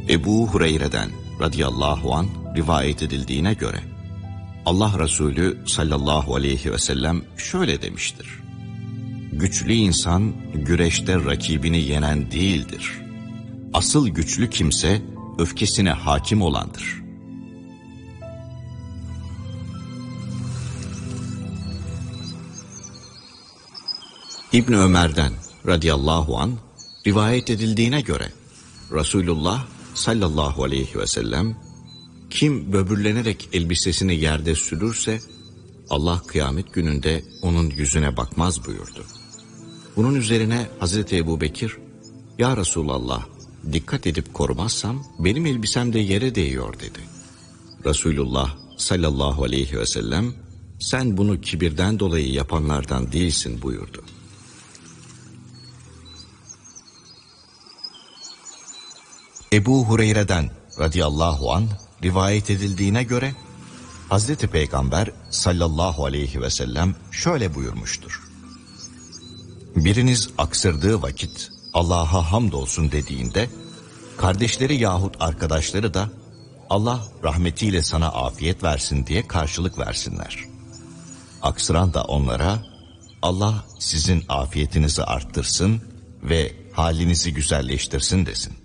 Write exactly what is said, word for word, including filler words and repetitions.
Ebu Hureyre'den radıyallahu an rivayet edildiğine göre Allah Resulü sallallahu aleyhi ve sellem şöyle demiştir: güçlü insan güreşte rakibini yenen değildir. Asıl güçlü kimse öfkesine hakim olandır. İbn Ömer'den radıyallahu an rivayet edildiğine göre Resulullah sallallahu aleyhi ve sellem, kim böbürlenerek elbisesini yerde sürürse Allah kıyamet gününde onun yüzüne bakmaz buyurdu. Bunun üzerine Hazreti Ebubekir, ya Resulallah, dikkat edip korumazsam benim elbisem de yere değiyor dedi. Resulullah sallallahu aleyhi ve sellem, sen bunu kibirden dolayı yapanlardan değilsin buyurdu. Ebu Hureyre'den radıyallahu anh rivayet edildiğine göre Hazreti Peygamber sallallahu aleyhi ve sellem şöyle buyurmuştur: biriniz aksırdığı vakit Allah'a hamdolsun dediğinde kardeşleri yahut arkadaşları da Allah rahmetiyle sana afiyet versin diye karşılık versinler. Aksıran da onlara Allah sizin afiyetinizi arttırsın ve halinizi güzelleştirsin desin.